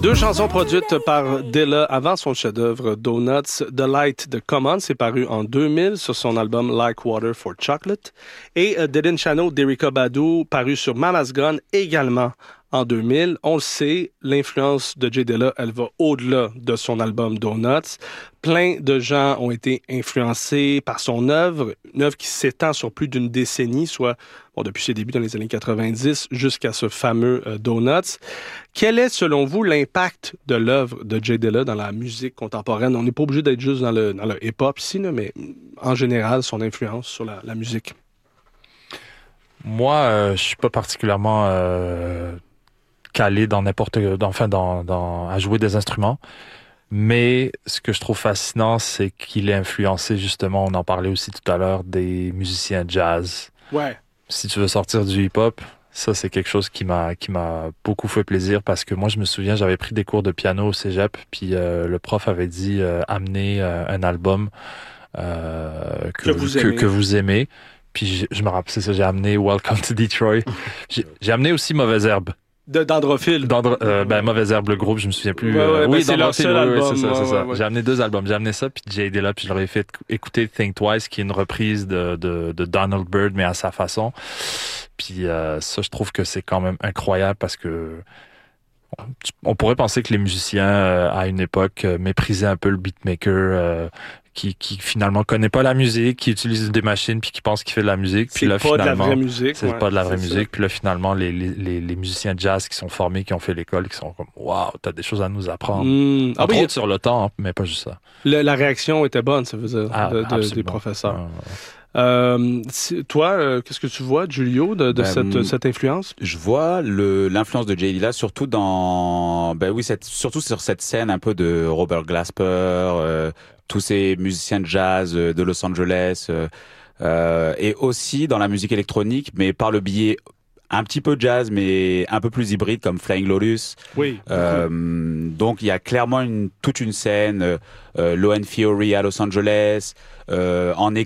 Deux chansons produites par Dilla avant son chef-d'œuvre Donuts. The Light de Common, c'est paru en 2000 sur son album Like Water for Chocolate. Et Dead Channel d'Erykah Badu, paru sur Mama's Gun également en 2000. On le sait, l'influence de J Dilla, elle va au-delà de son album Donuts. Plein de gens ont été influencés par son œuvre, une œuvre qui s'étend sur plus d'une décennie, soit depuis ses débuts dans les années 90 jusqu'à ce fameux Donuts. Quel est, selon vous, l'impact de l'œuvre de J Dilla dans la musique contemporaine? On n'est pas obligé d'être juste dans le hip-hop ici, là, mais en général, son influence sur la musique. Moi, je suis pas particulièrement calé dans à jouer des instruments. Mais ce que je trouve fascinant, c'est qu'il est influencé, justement, on en parlait aussi tout à l'heure, des musiciens jazz. Ouais. Si tu veux sortir du hip-hop, ça, c'est quelque chose qui m'a beaucoup fait plaisir parce que moi, je me souviens, j'avais pris des cours de piano au cégep, puis le prof avait dit amenez un album que vous aimez. Puis je me rappelle, c'est ça, j'ai amené Welcome to Detroit. J'ai amené aussi Mauvaise Herbe. D'Androphile. Mauvaise Herbe, le groupe, je me souviens plus. Oui, c'est leur seul album. C'est ça. J'ai amené 2 albums. J'ai amené ça, puis J Dilla, puis je leur ai fait écouter Think Twice, qui est une reprise de Donald Byrd, mais à sa façon. Puis ça, je trouve que c'est quand même incroyable parce que on pourrait penser que les musiciens, à une époque, méprisaient un peu le beatmaker, qui finalement connaît pas la musique, qui utilise des machines puis qui pense qu'il fait de la musique. Puis là, finalement, de la vraie musique. C'est pas de la vraie musique. Puis là, finalement, les musiciens jazz qui sont formés, qui ont fait l'école, qui sont comme waouh, t'as des choses à nous apprendre. Entre autres sur le temps, hein, mais pas juste ça. La réaction était bonne, ça veut dire, des professeurs. Toi, qu'est-ce que tu vois, Giulio, de cette influence? Je vois l'influence de J Dilla surtout surtout sur cette scène un peu de Robert Glasper, tous ces musiciens de jazz de Los Angeles, et aussi dans la musique électronique, mais par le biais un petit peu jazz, mais un peu plus hybride comme Flying Lotus. Oui. Donc il y a clairement toute une scène, Low End Theory à Los Angeles, en